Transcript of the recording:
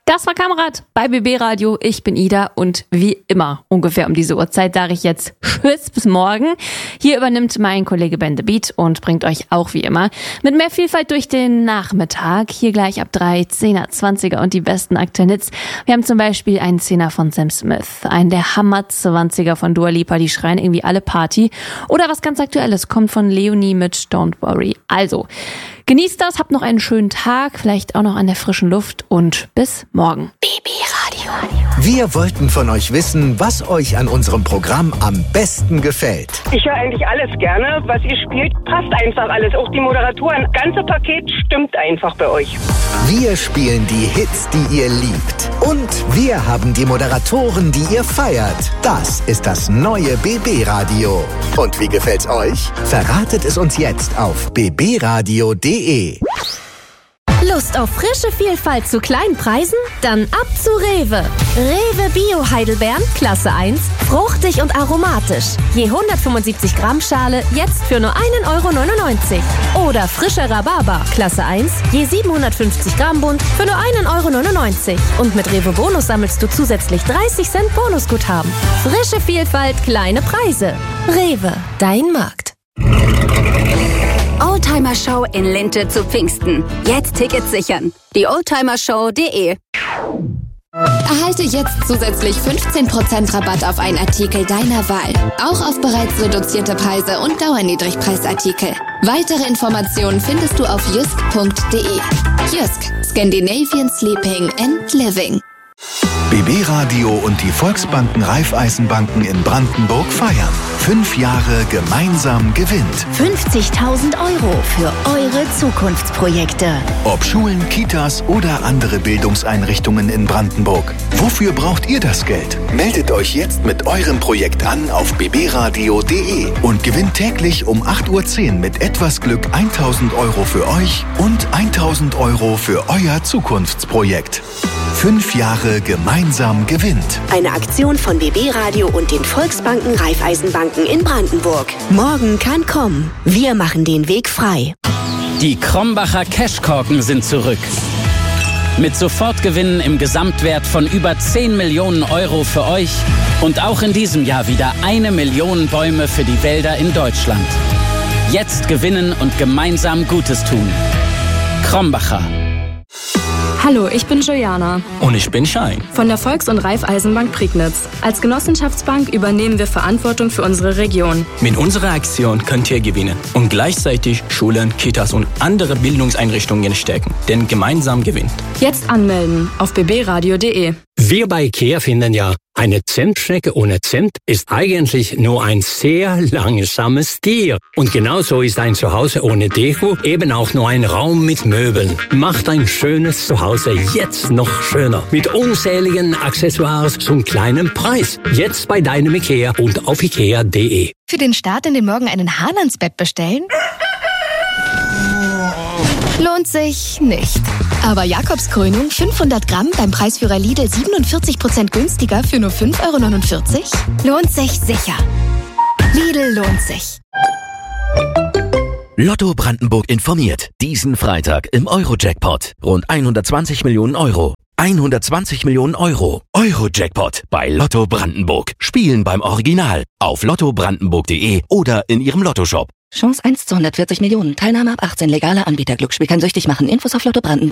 Das war Kamerad bei BB Radio. Ich bin Ida und wie immer ungefähr um diese Uhrzeit sage ich jetzt Tschüss bis morgen. Hier übernimmt mein Kollege Ben the Beat und bringt euch auch wie immer mit mehr Vielfalt durch den Nachmittag. Hier gleich ab 3 10er, 20er und die besten aktuellen Hits. Wir haben zum Beispiel einen 10er von Sam Smith, einen der Hammer 20er von Dua Lipa, die schreien irgendwie alle Party. Oder was ganz Aktuelles kommt von Leonie mit Don't Worry. Also, genießt das, habt noch einen schönen Tag, vielleicht auch noch an der frischen Luft und bis morgen. BB Radio. Wir wollten von euch wissen, was euch an unserem Programm am besten gefällt. Ich höre eigentlich alles gerne. Was ihr spielt, passt einfach alles. Auch die Moderatoren. Das ganze Paket stimmt einfach bei euch. Wir spielen die Hits, die ihr liebt. Und wir haben die Moderatoren, die ihr feiert. Das ist das neue BB Radio. Und wie gefällt's euch? Verratet es uns jetzt auf bbradio.de. Lust auf frische Vielfalt zu kleinen Preisen? Dann ab zu Rewe. Rewe Bio Heidelbeeren, Klasse 1, fruchtig und aromatisch. Je 175 Gramm Schale, jetzt für nur 1,99 €. Oder frischer Rhabarber, Klasse 1, je 750 Gramm Bund, für nur 1,99 €. Und mit Rewe Bonus sammelst du zusätzlich 30 Cent Bonusguthaben. Frische Vielfalt, kleine Preise. Rewe, dein Markt. Oldtimer-Show in Linte zu Pfingsten. Jetzt Tickets sichern. Die Oldtimershow.de. Erhalte jetzt zusätzlich 15% Rabatt auf einen Artikel deiner Wahl. Auch auf bereits reduzierte Preise und Dauerniedrigpreisartikel. Weitere Informationen findest du auf jysk.de. Jysk, Scandinavian Sleeping and Living. BB Radio und die Volksbanken Raiffeisenbanken in Brandenburg feiern. 5 Jahre gemeinsam gewinnt. 50.000 € für eure Zukunftsprojekte. Ob Schulen, Kitas oder andere Bildungseinrichtungen in Brandenburg. Wofür braucht ihr das Geld? Meldet euch jetzt mit eurem Projekt an auf bbradio.de und gewinnt täglich um 8:10 Uhr mit etwas Glück 1.000 € für euch und 1.000 € für euer Zukunftsprojekt. 5 Jahre gemeinsam gewinnt. Eine Aktion von BB Radio und den Volksbanken Raiffeisenbanken in Brandenburg. Morgen kann kommen. Wir machen den Weg frei. Die Krombacher Cashkorken sind zurück. Mit Sofortgewinnen im Gesamtwert von über 10 Millionen € für euch und auch in diesem Jahr wieder 1 Million Bäume für die Wälder in Deutschland. Jetzt gewinnen und gemeinsam Gutes tun. Krombacher. Hallo, ich bin Juliana. Und ich bin Schein. Von der Volks- und Raiffeisenbank Prignitz. Als Genossenschaftsbank übernehmen wir Verantwortung für unsere Region. Mit unserer Aktion könnt ihr gewinnen und gleichzeitig Schulen, Kitas und andere Bildungseinrichtungen stärken. Denn gemeinsam gewinnt. Jetzt anmelden auf bbradio.de. Wir bei IKEA finden ja, eine Zentschnecke ohne Zent ist eigentlich nur ein sehr langsames Tier. Und genauso ist ein Zuhause ohne Deko eben auch nur ein Raum mit Möbeln. Macht ein schönes Zuhause jetzt noch schöner. Mit unzähligen Accessoires zum kleinen Preis. Jetzt bei deinem IKEA und auf ikea.de. Für den Start in den Morgen einen Hahn ans Bett bestellen? Lohnt sich nicht. Aber Jakobskrönung 500 Gramm beim Preisführer Lidl 47% günstiger für nur 5,49 € lohnt sich sicher. Lidl lohnt sich. Lotto Brandenburg informiert. Diesen Freitag im Euro-Jackpot. Rund 120 Millionen €. 120 Millionen €. Euro-Jackpot bei Lotto Brandenburg. Spielen beim Original. Auf lottobrandenburg.de oder in ihrem Lottoshop. Chance 1 zu 140 Millionen. Teilnahme ab 18. Legaler Anbieter. Glücksspiel kann süchtig machen. Infos auf Lotto Brandenburg.